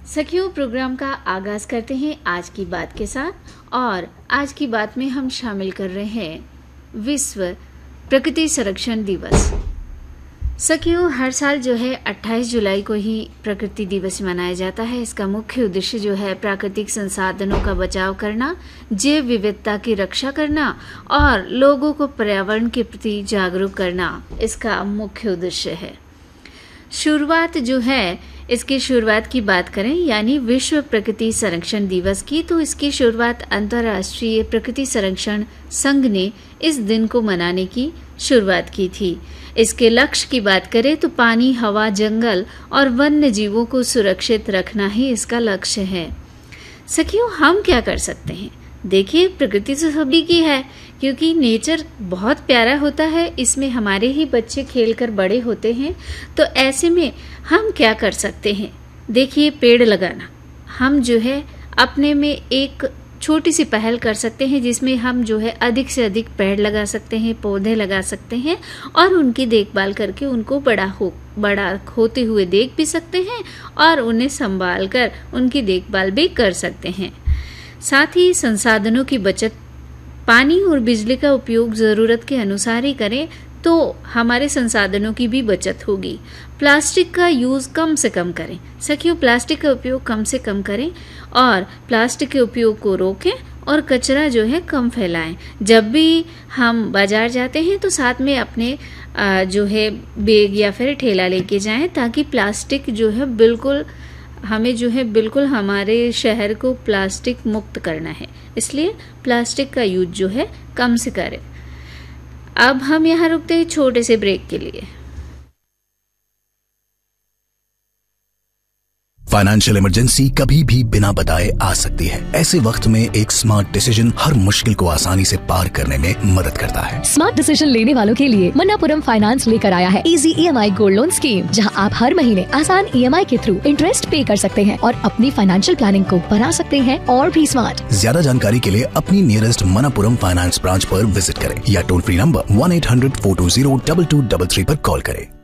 सखियों, प्रोग्राम का आगाज करते हैं आज की बात के साथ। और आज की बात में हम शामिल कर रहे हैं विश्व प्रकृति संरक्षण दिवस। सखियों, हर साल जो है 28 जुलाई को ही प्रकृति दिवस मनाया जाता है। इसका मुख्य उद्देश्य जो है प्राकृतिक संसाधनों का बचाव करना, जैव विविधता की रक्षा करना और लोगों को पर्यावरण के प्रति जागरूक करना इसका मुख्य उद्देश्य है। शुरुआत जो है, इसकी शुरुआत की बात करें यानी विश्व प्रकृति संरक्षण दिवस की, तो इसकी शुरुआत अंतर्राष्ट्रीय प्रकृति संरक्षण संघ ने इस दिन को मनाने की शुरुआत की थी। इसके लक्ष्य की बात करें तो पानी, हवा, जंगल और वन्य जीवों को सुरक्षित रखना ही इसका लक्ष्य है। सखियों, हम क्या कर सकते हैं? देखिए, प्रकृति तो सभी की है, क्योंकि नेचर बहुत प्यारा होता है। इसमें हमारे ही बच्चे खेलकर बड़े होते हैं। तो ऐसे में हम क्या कर सकते हैं? देखिए, पेड़ लगाना हम जो है अपने में एक छोटी सी पहल कर सकते हैं, जिसमें हम जो है अधिक से अधिक पेड़ लगा सकते हैं, पौधे लगा सकते हैं और उनकी देखभाल करके उनको बड़ा होते हुए देख भी सकते हैं और उन्हें संभाल कर उनकी देखभाल भी कर सकते हैं। साथ ही संसाधनों की बचत, पानी और बिजली का उपयोग ज़रूरत के अनुसार ही करें तो हमारे संसाधनों की भी बचत होगी। प्लास्टिक का यूज़ कम से कम करें। सखियों, प्लास्टिक का उपयोग कम से कम करें और प्लास्टिक के उपयोग को रोकें और कचरा जो है कम फैलाएं। जब भी हम बाजार जाते हैं तो साथ में अपने जो है बैग या फिर ठेला लेके जाएं, ताकि प्लास्टिक जो है बिल्कुल हमारे शहर को प्लास्टिक मुक्त करना है। इसलिए प्लास्टिक का यूज जो है कम से करें। अब हम यहाँ रुकते हैं छोटे से ब्रेक के लिए। फाइनेंशियल इमरजेंसी कभी भी बिना बताए आ सकती है। ऐसे वक्त में एक स्मार्ट डिसीजन हर मुश्किल को आसानी से पार करने में मदद करता है। स्मार्ट डिसीजन लेने वालों के लिए मन्नापुरम फाइनेंस लेकर आया है easy EMI gold loan scheme, जहां आप हर महीने आसान EMI के थ्रू इंटरेस्ट पे कर सकते हैं और अपनी फाइनेंशियल प्लानिंग को बना सकते हैं और भी स्मार्ट। ज्यादा जानकारी के लिए अपनी नियरेस्ट मन्नापुरम फाइनेंस ब्रांच पर विजिट करें या टोल फ्री नंबर 1-800-420-2233 पर कॉल करें।